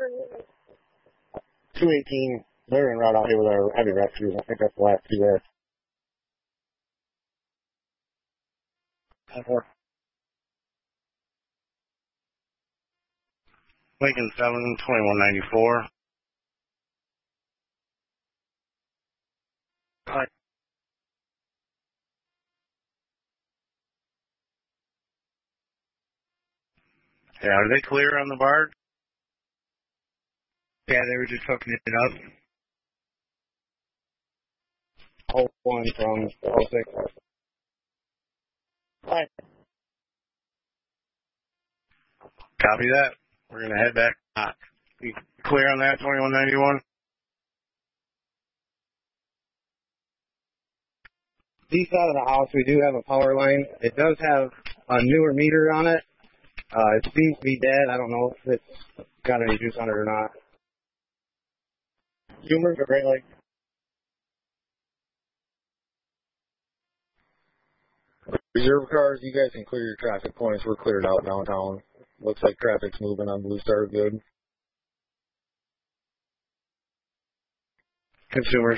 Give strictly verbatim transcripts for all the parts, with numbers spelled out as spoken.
two eighteen, they're en route out here with our heavy rescues. I think that's the last two there. Lincoln seven, twenty-one ninety-four. Hi. Yeah, are they clear on the barge? Yeah, they were just hooking it up. Oh, one from oh six. Hi. Copy that. We're going to head back. Ah, you clear on that, twenty-one ninety-one? East side of the house, we do have a power line. It does have a newer meter on it. Uh, it seems to be dead. I don't know if it's got any juice on it or not. Humors are Great Lake. Reserve cars, you guys can clear your traffic points. We're cleared out downtown. Looks like traffic's moving on Blue Star good. Consumers.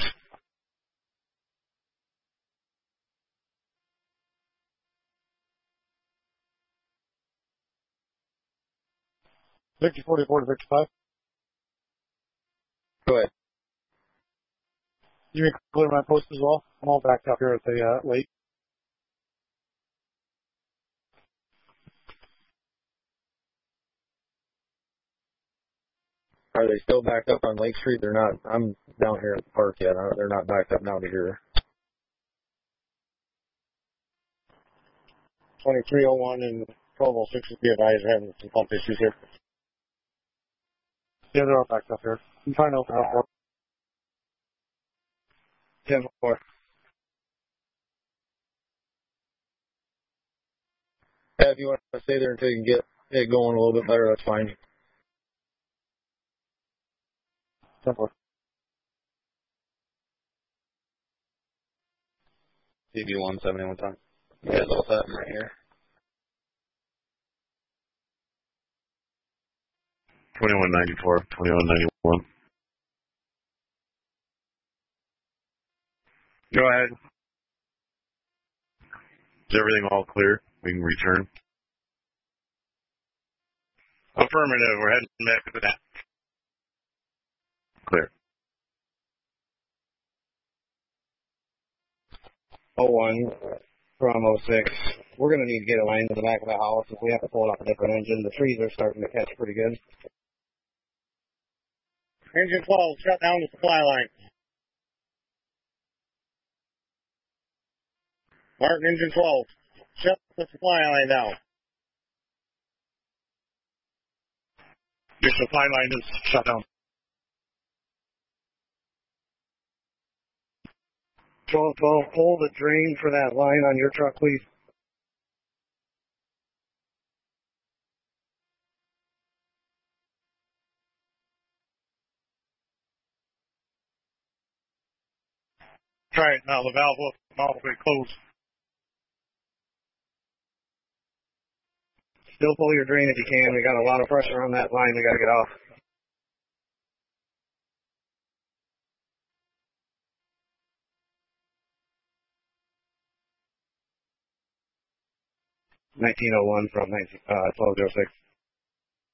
Victor forty-four to Victor five. Go ahead. You can clear my post as well. I'm all backed up here at the uh, lake. Are they still backed up on Lake Street? They're not. I'm down here at the park yet. They're not backed up down to here. twenty-three oh one and twelve oh six is be advised. We're having some pump issues here. Yeah, they're all backed up here. I'm trying to open up for ten four. Yeah, if you want to stay there until you can get it going a little bit better, that's fine. ten four. C B one seventy-one time. You guys all set right here. twenty-one ninety-four, twenty-one ninety-one. Go ahead. Is everything all clear? We can return. Affirmative. We're heading back to that. Clear. oh one from oh six. We're going to need to get a line to the back of the house if we have to pull it off a different engine. The trees are starting to catch pretty good. Engine twelve, shut down the supply line. Martin, engine twelve, shut the supply line down. Your supply line is shut down. twelve twelve, hold the drain for that line on your truck, please. Try it now. The valve will all the way closed. Still pull your drain if you can. We got a lot of pressure on that line. We got to get off. nineteen oh one from uh, twelve oh six.